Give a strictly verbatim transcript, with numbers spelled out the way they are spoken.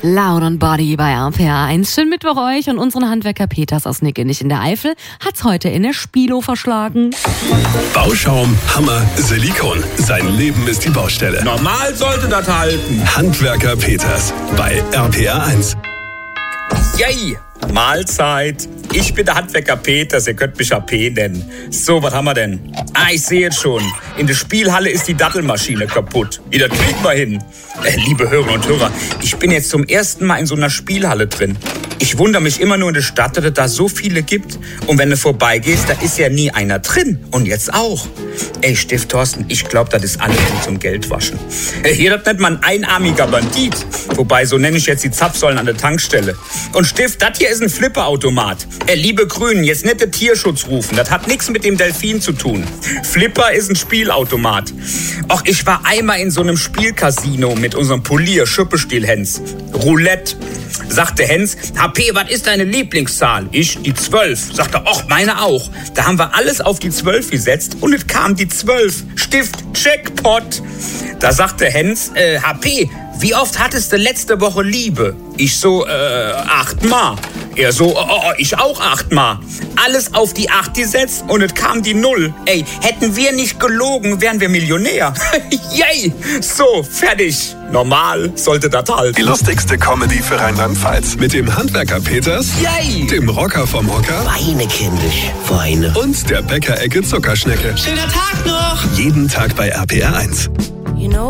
Loud und Body bei R P R eins. Schönen Mittwoch euch und unseren Handwerker Peters aus Nickenich in der Eifel hat's heute in der Spilo verschlagen. Bauschaum, Hammer, Silikon. Sein Leben ist die Baustelle. Normal sollte das halten. Handwerker Peters bei R P R eins. Yay! Mahlzeit. Ich bin der Handwerker Peters, ihr könnt mich A P nennen. So, was haben wir denn? Ah, ich sehe jetzt schon. In der Spielhalle ist die Dattelmaschine kaputt. Ja, das kriegen wir hin. Äh, liebe Hörer und Hörer, ich bin jetzt zum ersten Mal in so einer Spielhalle drin. Ich wundere mich immer nur in der Stadt, dass es da so viele gibt. Und wenn du vorbeigehst, da ist ja nie einer drin. Und jetzt auch. Ey, Stift Thorsten, ich glaube, das ist alles zum Geldwaschen. Äh, hier, das nennt man einarmiger Bandit. Wobei, so nenne ich jetzt die Zapfsäulen an der Tankstelle. Und Stift, das hier ist ein Flipperautomat. Äh, liebe Grünen, jetzt nicht den Tierschutz rufen. Das hat nichts mit dem Delfin zu tun. Flipper ist ein Spielautomat. Och, ich war einmal in so einem Spielcasino mit unserem Polier, Schüppestiel Hens. Roulette. Sagte Hens, H P, was ist deine Lieblingszahl? Ich, die zwölf. Sagte, och, meine auch. Da haben wir alles auf die zwölf gesetzt und es kam die zwölf. Stift, Jackpot. Da sagte Hens, äh, H P, wie oft hattest du letzte Woche Liebe? Ich so, äh, achtmal. Er so, oh, oh, ich auch achtmal. Alles auf die acht gesetzt und es kam die null. Ey, hätten wir nicht gelogen, wären wir Millionär. Yay! So, fertig. Normal sollte das halt. Die lustigste Comedy für Rheinland-Pfalz. Mit dem Handwerker Peters, Yay! dem Rocker vom Hocker Weine, kindisch, Weine. und der Bäckerecke Zuckerschnecke. Schöner Tag noch! Jeden Tag bei R P R eins. You know